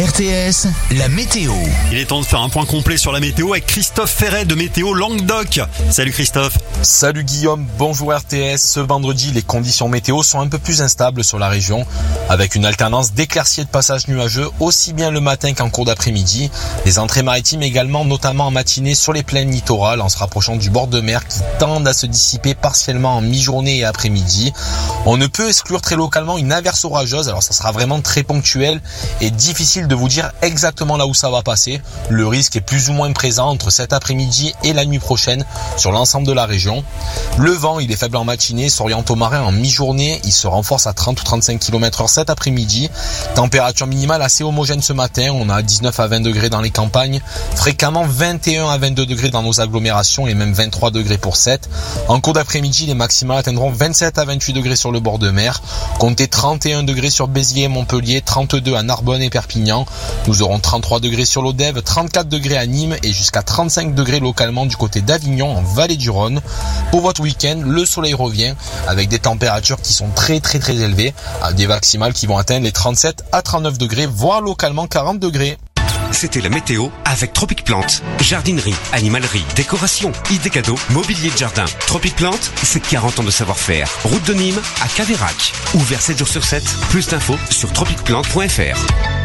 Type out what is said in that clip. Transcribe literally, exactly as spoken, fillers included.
R T S, la météo. Il est temps de faire un point complet sur la météo avec Christophe Ferret de Météo Languedoc. Salut Christophe. Salut Guillaume, bonjour R T S. Ce vendredi, les conditions météo sont un peu plus instables sur la région, avec une alternance d'éclaircies et de passages nuageux aussi bien le matin qu'en cours d'après-midi. Les entrées maritimes également, notamment en matinée sur les plaines littorales en se rapprochant du bord de mer qui tendent à se dissiper partiellement en mi-journée et après-midi. On ne peut exclure très localement une averse orageuse, alors ça sera vraiment très ponctuel et difficile de vous dire exactement là où ça va passer. Le risque est plus ou moins présent entre cet après-midi et la nuit prochaine sur l'ensemble de la région. Le vent, il est faible en matinée, s'oriente au marin en mi-journée, il se renforce à trente ou trente-cinq kilomètres heure cet après-midi. Température minimale assez homogène ce matin, on a dix-neuf à vingt degrés dans les campagnes, fréquemment vingt et un à vingt-deux degrés dans nos agglomérations et même vingt-trois degrés pour Sète. En cours d'après-midi, les maximales atteindront vingt-sept à vingt-huit degrés sur le bord de mer, comptez trente et un degrés sur Béziers et Montpellier, trente-deux à Narbonne et Perpignan. Nous aurons trente-trois degrés sur l'Odève, trente-quatre degrés à Nîmes et jusqu'à trente-cinq degrés localement du côté d'Avignon en vallée du Rhône. Pour votre week-end, le soleil revient avec des températures qui sont très très très élevées, des maximales qui vont atteindre les trente-sept à trente-neuf degrés, voire localement quarante degrés. C'était la météo avec Tropic Plante. Jardinerie, animalerie, décoration, idées cadeaux, mobilier de jardin. Tropic Plante, c'est quarante ans de savoir-faire. Route de Nîmes à Caveyrac. Ouvert sept jours sur sept. Plus d'infos sur tropic plante point f r.